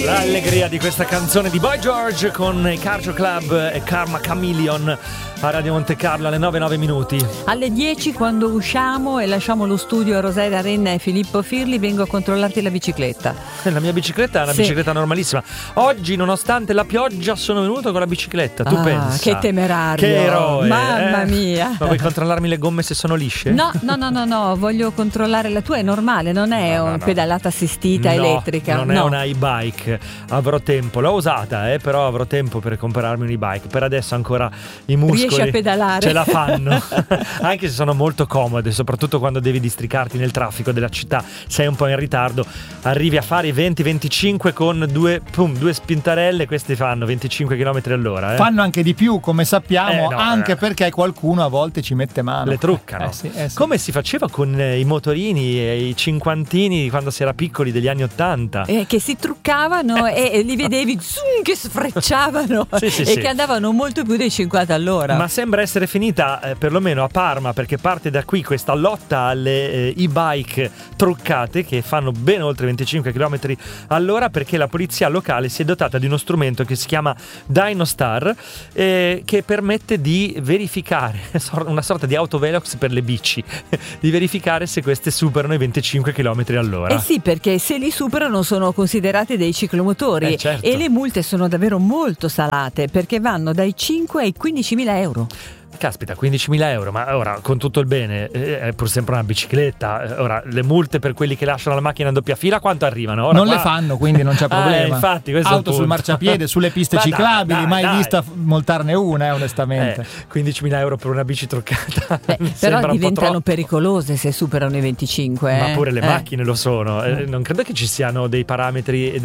L'allegria di questa canzone di Boy George con i Cardio Club e Karma Chameleon a Radio Monte Carlo alle 9:09 minuti. Alle 10, quando usciamo e lasciamo lo studio a Rosaria Renna e Filippo Firli, vengo a controllarti la bicicletta. La mia bicicletta è una bicicletta normalissima. Oggi, nonostante la pioggia, sono venuto con la bicicletta. Tu pensa? Che temerario. Che eroe. Mamma mia. Ma vuoi controllarmi le gomme se sono lisce? No, voglio controllare la tua. È normale, non è una pedalata assistita elettrica. Non è una e-bike. Avrò tempo. L'ho usata, però avrò tempo per comprarmi un e-bike. Per adesso ancora i muscoli riesci a pedalare, ce la fanno. Anche se sono molto comode, soprattutto quando devi districarti nel traffico della città, sei un po' in ritardo, arrivi a fare i 20-25 con due spintarelle. Questi fanno 25 km all'ora. Fanno anche di più, come sappiamo, perché qualcuno a volte ci mette mano. Le truccano. Sì. Come si faceva con i motorini e i cinquantini quando si era piccoli degli anni 80. Che si truccavano e li vedevi che sfrecciavano che andavano molto più dei 50 all'ora. Ma sembra essere finita perlomeno a Parma, perché parte da qui questa lotta alle e-bike truccate che fanno ben oltre 25 km all'ora, perché la polizia locale si è dotata di uno strumento che si chiama DynoStar, che permette di verificare, una sorta di autovelox per le bici, di verificare se queste superano i 25 km all'ora. Sì, perché se li superano sono considerati dei ciclomotori, certo. E le multe sono davvero molto salate, perché vanno dai 5 ai 15.000 euro. Caspita, 15.000 euro, ma ora, con tutto il bene, è pur sempre una bicicletta. Ora, le multe per quelli che lasciano la macchina in doppia fila, quanto arrivano? Ora, non le fanno, quindi non c'è problema. Infatti, questo auto sul marciapiede, sulle piste ciclabili, mai vista moltarne una, onestamente. 15.000 euro per una bici truccata. Però diventano pericolose se superano i 25. Ma pure le macchine lo sono. Non credo che ci siano dei parametri,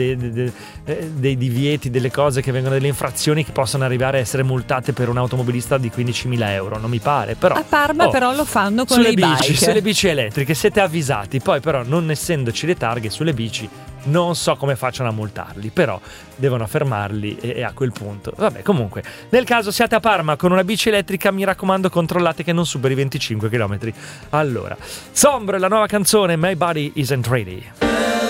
dei divieti, delle cose che vengono, delle infrazioni che possono arrivare a essere multate per un automobilista di 15.000 euro, non mi pare. Però a Parma però lo fanno con le bici, sulle bici elettriche siete avvisati. Poi però, non essendoci le targhe sulle bici, non so come facciano a multarli, però devono fermarli e a quel punto vabbè. Comunque, nel caso siate a Parma con una bici elettrica, mi raccomando, controllate che non superi 25 km all'ora. Sombra, la nuova canzone My Body Isn't Ready.